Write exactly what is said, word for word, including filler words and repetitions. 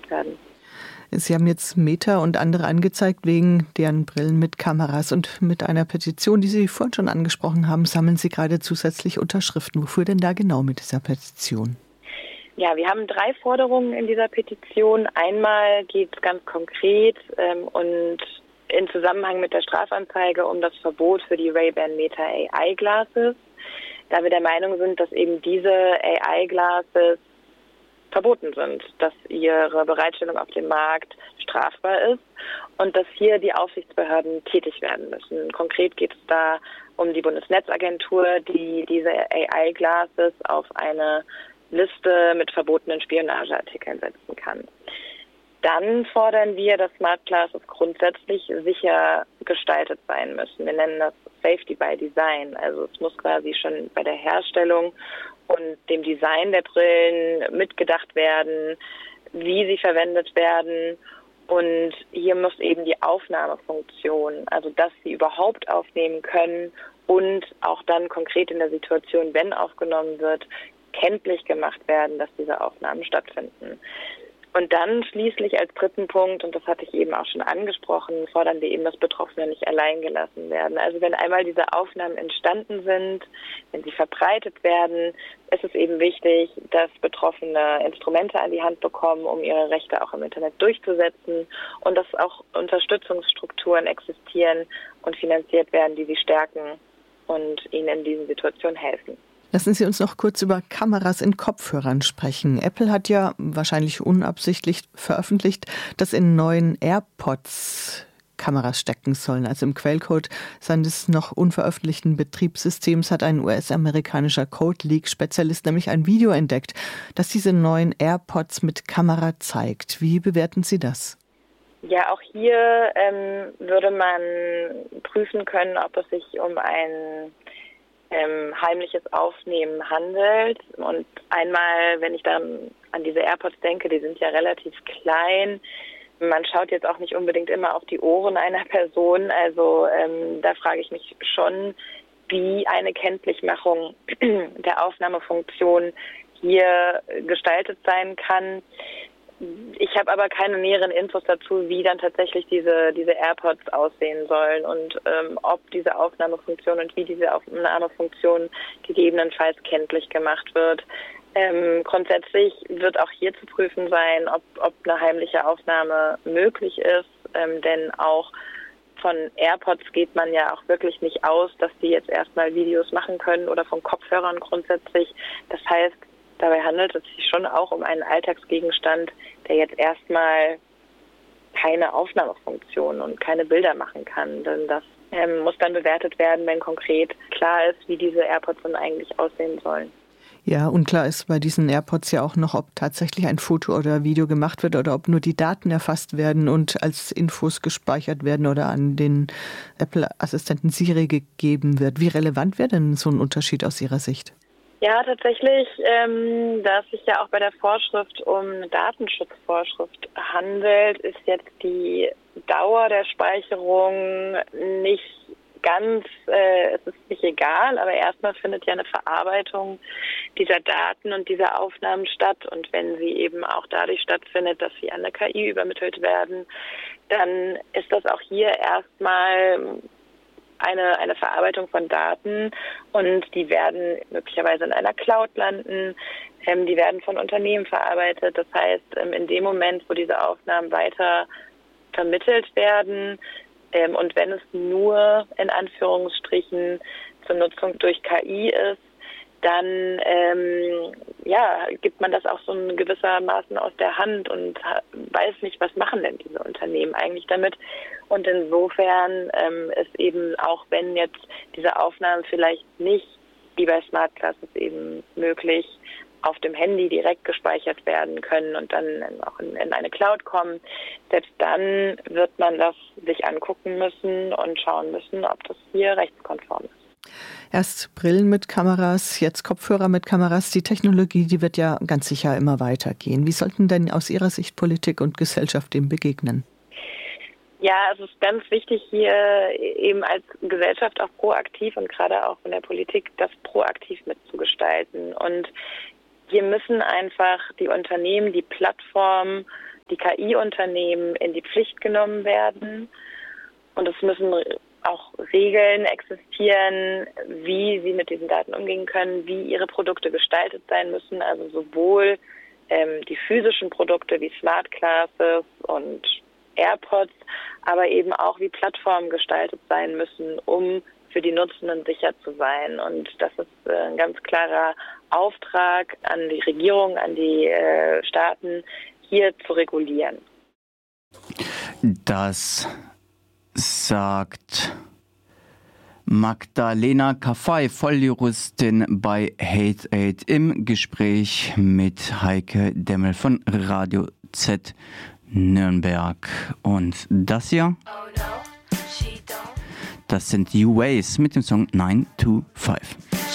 gemacht werden. Sie haben jetzt Meta und andere angezeigt wegen deren Brillen mit Kameras. Und mit einer Petition, die Sie vorhin schon angesprochen haben, sammeln Sie gerade zusätzlich Unterschriften. Wofür denn da genau mit dieser Petition? Ja, wir haben drei Forderungen in dieser Petition. Einmal geht es ganz konkret ähm, und in Zusammenhang mit der Strafanzeige um das Verbot für die Ray-Ban Meta A I-Glasses, da wir der Meinung sind, dass eben diese A I-Glasses verboten sind, dass ihre Bereitstellung auf dem Markt strafbar ist und dass hier die Aufsichtsbehörden tätig werden müssen. Konkret geht es da um die Bundesnetzagentur, die diese A I-Glasses auf eine Liste mit verbotenen Spionageartikeln setzen kann. Dann fordern wir, dass Smart Glasses grundsätzlich sicher gestaltet sein müssen. Wir nennen das Safety by Design. Also es muss quasi schon bei der Herstellung und dem Design der Brillen mitgedacht werden, wie sie verwendet werden. Und hier muss eben die Aufnahmefunktion, also dass sie überhaupt aufnehmen können und auch dann konkret in der Situation, wenn aufgenommen wird, kenntlich gemacht werden, dass diese Aufnahmen stattfinden. Und dann schließlich als dritten Punkt, und das hatte ich eben auch schon angesprochen, fordern wir eben, dass Betroffene nicht allein gelassen werden. Also wenn einmal diese Aufnahmen entstanden sind, wenn sie verbreitet werden, ist es eben wichtig, dass Betroffene Instrumente an die Hand bekommen, um ihre Rechte auch im Internet durchzusetzen und dass auch Unterstützungsstrukturen existieren und finanziert werden, die sie stärken und ihnen in diesen Situationen helfen. Lassen Sie uns noch kurz über Kameras in Kopfhörern sprechen. Apple hat ja wahrscheinlich unabsichtlich veröffentlicht, dass in neuen AirPods Kameras stecken sollen. Also im Quellcode seines noch unveröffentlichten Betriebssystems hat ein U S-amerikanischer Code-Leak-Spezialist nämlich ein Video entdeckt, das diese neuen AirPods mit Kamera zeigt. Wie bewerten Sie das? Ja, auch hier ähm, würde man prüfen können, ob es sich um ein Ähm, heimliches Aufnehmen handelt. Und einmal, wenn ich dann an diese AirPods denke, die sind ja relativ klein. Man schaut jetzt auch nicht unbedingt immer auf die Ohren einer Person. Also ähm, da frage ich mich schon, wie eine Kenntlichmachung der Aufnahmefunktion hier gestaltet sein kann. Ich habe aber keine näheren Infos dazu, wie dann tatsächlich diese diese AirPods aussehen sollen und ähm, ob diese Aufnahmefunktion und wie diese Aufnahmefunktion gegebenenfalls kenntlich gemacht wird. Ähm, grundsätzlich wird auch hier zu prüfen sein, ob, ob eine heimliche Aufnahme möglich ist, ähm, denn auch von AirPods geht man ja auch wirklich nicht aus, dass die jetzt erstmal Videos machen können oder von Kopfhörern grundsätzlich. Das heißt, dabei handelt es sich schon auch um einen Alltagsgegenstand, der jetzt erstmal keine Aufnahmefunktion und keine Bilder machen kann. Denn das ähm, muss dann bewertet werden, wenn konkret klar ist, wie diese AirPods dann eigentlich aussehen sollen. Ja, unklar ist bei diesen AirPods ja auch noch, ob tatsächlich ein Foto oder Video gemacht wird oder ob nur die Daten erfasst werden und als Infos gespeichert werden oder an den Apple-Assistenten Siri gegeben wird. Wie relevant wäre denn so ein Unterschied aus Ihrer Sicht? Ja, tatsächlich, ähm, da es sich ja auch bei der Vorschrift um eine Datenschutzvorschrift handelt, ist jetzt die Dauer der Speicherung nicht ganz, äh, es ist nicht egal, aber erstmal findet ja eine Verarbeitung dieser Daten und dieser Aufnahmen statt. Und wenn sie eben auch dadurch stattfindet, dass sie an eine K I übermittelt werden, dann ist das auch hier erstmal eine eine Verarbeitung von Daten und die werden möglicherweise in einer Cloud landen, ähm, die werden von Unternehmen verarbeitet. Das heißt, ähm, in dem Moment, wo diese Aufnahmen weiter vermittelt werden ähm, und wenn es nur in Anführungsstrichen zur Nutzung durch K I ist, dann ähm, ja, gibt man das auch so in gewissermaßen aus der Hand und weiß nicht, was machen denn diese Unternehmen eigentlich damit. Und insofern ähm, ist eben, auch wenn jetzt diese Aufnahmen vielleicht nicht wie bei Smart Glasses eben möglich auf dem Handy direkt gespeichert werden können und dann auch in, in eine Cloud kommen, selbst dann wird man das sich angucken müssen und schauen müssen, ob das hier rechtskonform ist. Erst Brillen mit Kameras, jetzt Kopfhörer mit Kameras. Die Technologie, die wird ja ganz sicher immer weitergehen. Wie sollten denn aus Ihrer Sicht Politik und Gesellschaft dem begegnen? Ja, es ist ganz wichtig, hier eben als Gesellschaft auch proaktiv und gerade auch von der Politik das proaktiv mitzugestalten. Und hier müssen einfach die Unternehmen, die Plattformen die K I-Unternehmen in die Pflicht genommen werden. Und es müssen auch Regeln existieren, wie sie mit diesen Daten umgehen können, wie ihre Produkte gestaltet sein müssen. Also sowohl ähm, die physischen Produkte wie Smart Glasses und AirPods, aber eben auch wie Plattformen gestaltet sein müssen, um für die Nutzenden sicher zu sein. Und das ist äh, ein ganz klarer Auftrag an die Regierung, an die äh, Staaten, hier zu regulieren. Das sagt Magdalena Kaffay, Volljuristin bei Hate Aid, im Gespräch mit Heike Demmel von Radio Z Nürnberg. Und das hier, das sind U-Ways mit dem Song nine two five.